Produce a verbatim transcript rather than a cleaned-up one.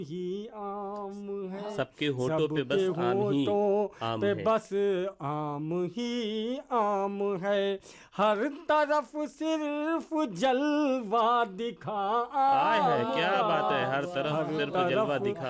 ही आम है, सबके होठों पे बस सबके आम ही होठों आम पे है। बस आम ही आम है, हर तरफ सिर्फ जलवा दिखा, आय है, क्या बात है, हर तरफ हर सिर्फ जलवा तरफ दिखा।